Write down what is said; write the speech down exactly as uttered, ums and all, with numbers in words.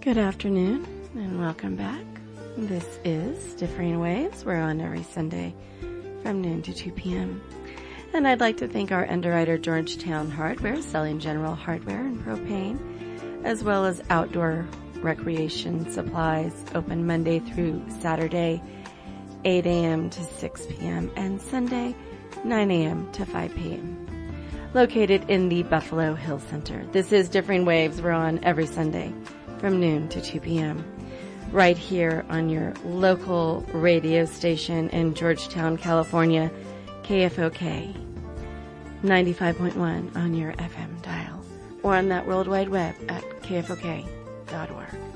Good afternoon and welcome back. This is Differing Waves. We're on every Sunday from noon to two p.m. And I'd like to thank our underwriter, Georgetown Hardware, selling general hardware and propane, as well as outdoor recreation supplies, open Monday through Saturday, eight a.m. to six p.m. and Sunday, nine a.m. to five p.m. Located in the Buffalo Hill Center. This is Differing Waves. We're on every Sunday from noon to two p.m. right here on your local radio station in Georgetown, California, K F O K ninety-five point one on your F M dial, or on that World Wide Web at K F O K dot org.